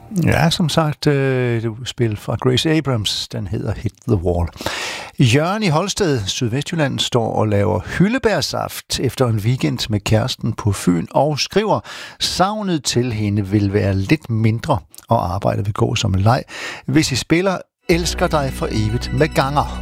Ja, som sagt, det spil fra Grace Abrams, den hedder Hit the Wall. Jørgen i Holsted, Sydvestjylland, står og laver hyldebærsaft efter en weekend med kæresten på Fyn og skriver, savnet til hende vil være lidt mindre, og arbejdet vil gå som en leg, hvis I spiller Elsker dig for evigt med Ganger.